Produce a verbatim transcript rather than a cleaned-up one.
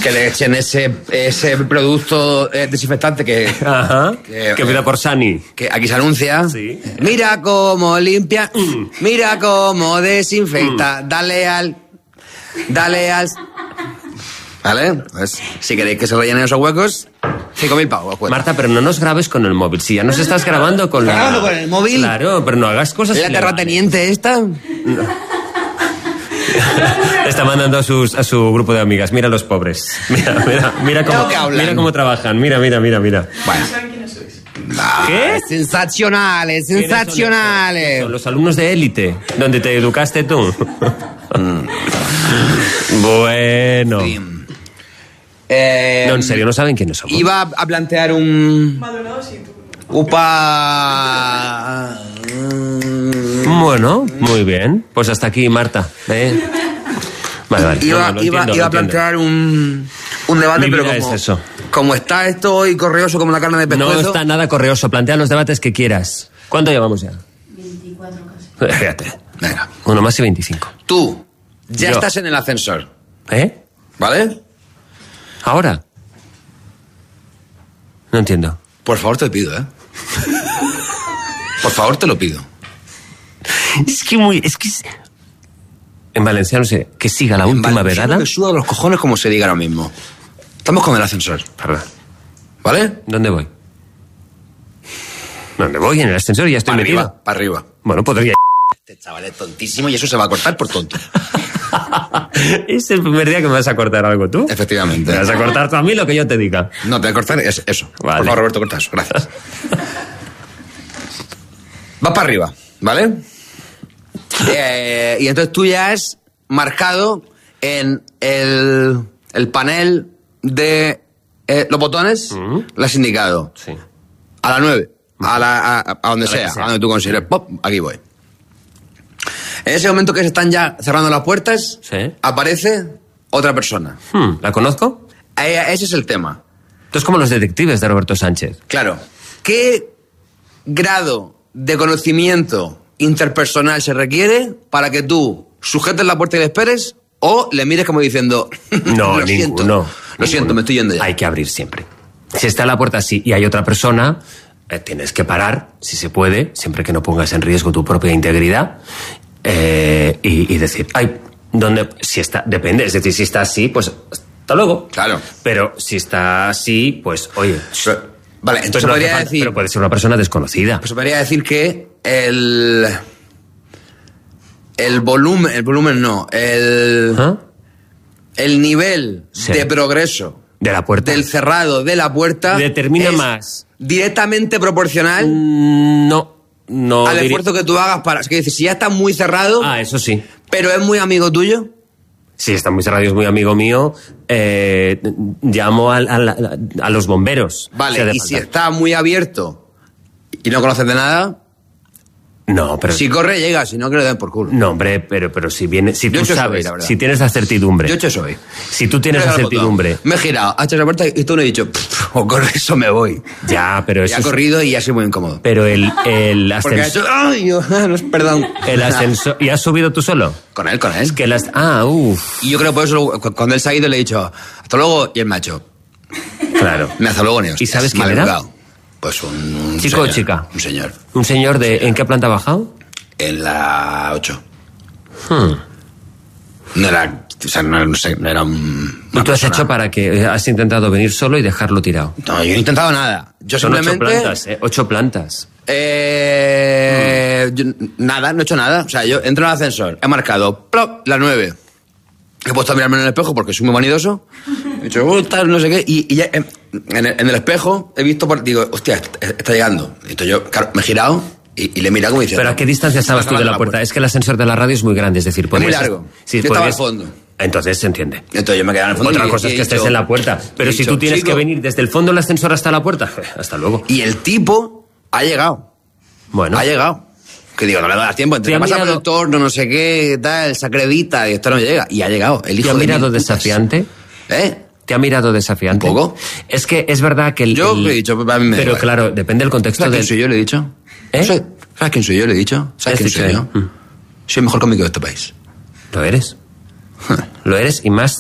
que le echen ese, ese producto eh, desinfectante que... Ajá, que, que pida por Sani. Que aquí se anuncia. Sí. Mira cómo limpia, Mm. mira cómo desinfecta, Mm. dale al... Dale al... ¿Vale? Pues si queréis que se rellenen esos huecos, cinco mil pavos. Pues. Marta, pero no nos grabes con el móvil. Si ya nos estás grabando con la... ¿Grabando con el móvil? Claro, pero no hagas cosas... ¿Es la terrateniente esta? Está mandando a, sus, a su grupo de amigas. Mira los pobres. Mira, mira, mira cómo, mira cómo trabajan. Mira, mira, mira, mira. Bueno. ¿Qué? Sensacionales, sensacionales. Son los alumnos de élite, donde te educaste tú. Bueno. Sí. Eh, No, en serio, no saben quiénes somos. Iba a plantear un... Maldonado sí, tú. Upa... Bueno, muy bien. Pues hasta aquí, Marta. ¿eh? Vale, vale. Iba, No, no, lo iba, entiendo, iba lo a plantear un, un debate, Mi pero vida como, es eso. como está esto hoy correoso como la carne de entiendo. pescuezo... No está nada correoso. Plantea los debates que quieras. ¿Cuánto llevamos ya? veinticuatro casi. Fíjate. Venga. Uno más y veinticinco. Tú, ya Yo. estás en el ascensor, ¿Eh? ¿vale? ¿Ahora? No entiendo. Por favor te pido, ¿eh? Por favor te lo pido. Es que muy... Es que... es- En valenciano sé que siga la última Vale, vegada. me suda los cojones como se diga ahora mismo. Estamos con el ascensor, Perdón. ¿vale? ¿Dónde voy? ¿Dónde voy? En el ascensor y ya estoy Para metido. arriba, para arriba. Bueno, podría... Este chaval es tontísimo y eso se va a cortar por tonto. ¿Es el primer día que me vas a cortar algo tú? Efectivamente. ¿Me vas a cortar tú a mí lo que yo te diga? No, te voy a cortar es eso. Vale. Por favor, Roberto, corta eso. Gracias. Vas para arriba, ¿vale? Eh, y entonces tú ya has marcado en el, el panel de eh, los botones, Mm. le has indicado Sí. a la nueve, a, la, a, a donde A la que sea, sea. a donde tú consideres. Pop, aquí voy. En ese momento que se están ya cerrando las puertas, Sí. aparece otra persona. Hmm, ¿La conozco? Eh, Ese es el tema. Esto es como los detectives de Roberto Sánchez. Claro. ¿Qué grado de conocimiento interpersonal se requiere para que tú sujetes la puerta y le esperes o le mires como diciendo... No, lo siento, ninguno. Lo siento, me estoy yendo ya. Hay que abrir siempre. Si está la puerta así y hay otra persona, eh, tienes que parar, si se puede, siempre que no pongas en riesgo tu propia integridad, eh, y, y decir, ay, ¿dónde? Si está, depende, es decir, si está así, pues hasta luego. Claro. Pero si está así, pues, oye... Pero- vale, entonces pues no hace podría falta, decir... pero puede ser una persona desconocida. Pues podría decir que el... El volumen... El volumen no. El... ¿Ah? El nivel Sí. de progreso De la puerta. del cerrado de la puerta... Determina es más. directamente proporcional Mm, No, no... al diría- esfuerzo que tú hagas para... Es que dices, si ya está muy cerrado, Ah, eso sí. pero es muy amigo tuyo... Si está muy cerrado y es muy amigo mío, eh, llamo al- al- a, los bomberos. Vale, si hace y si falta. está muy abierto y no conoces de nada, No, pero... si corre llega, si no que le den por culo. No, hombre, pero, pero si viene... Si Yo tú he hecho eso hoy, sabes, la verdad. si tienes la certidumbre... Yo he hecho eso hoy. Si tú tienes la Pega el botón. certidumbre... Me he girado, ha hecho la puerta y tú no he dicho, "Pff, o corre eso me voy. Ya, pero eso... Y ha es- corrido y ha sido muy incómodo. Pero el, el Porque ha ascensor... hecho, ay, yo, ah, no, perdón. El ascensor... ¿Y has subido tú solo? Con él, con él. Es que las... Ah, uff. Y yo creo que por eso cu- cuando él se ha ido le he dicho, hasta luego, y él me ha hecho, Claro. me hasta luego ni hostias, ¿Y sabes quién mal era? educado. Pues un, un ¿Chico o señor, chica? Un señor. ¿Un señor de... ¿En qué planta ha bajado? En la ocho. Hmm. No era, o sea, no, no sé, no era un... ¿Y tú has hecho para que... Has intentado venir solo y dejarlo tirado? No, yo no he intentado nada. Yo Son ocho simplemente... plantas, ¿eh? Ocho plantas. Eh, yo- nada, no he hecho nada. O sea, yo entro en el ascensor, he marcado plop, la nueve. He puesto a mirarme en el espejo porque soy muy vanidoso. He dicho, oh, tal, no sé qué. Y, y ya, en, en el, en el espejo he visto, por, digo, hostia, está, está llegando. Entonces yo, claro, me he girado y, y le he mirado como diciendo... ¿Pero a qué distancia estabas tú de la puerta? Es que el ascensor de la radio es muy grande, es decir... Es muy podrías- largo. Sí, Yo estaba al podrías- fondo. Entonces se entiende. Entonces yo me quedaba en el fondo. Otra y- cosa y es he que estés dicho- en la puerta. Pero he si dicho, tú tienes "Chico". que venir desde el fondo del ascensor hasta la puerta, hasta luego. Y el tipo ha llegado. Bueno, Ha llegado. Que digo, no le das tiempo. Entre ¿Te que ha pasa por mirado- el torno, no sé qué, tal, se acredita y esto no llega. Y ha llegado. El ¿te hijo ha de mirado mil putas. desafiante? ¿Eh? ¿Te ha mirado desafiante? Un poco. Es que es verdad que el... Yo el- le he dicho, a mí me da Pero igual. claro, depende del contexto ¿Sabes del... quién soy yo? Le he dicho. ¿Eh? Soy- ¿Sabes quién soy yo? Le he dicho. ¿Sabes Es quién soy decir, yo? mm. Soy el mejor cómico de este país. Lo eres. Lo eres y más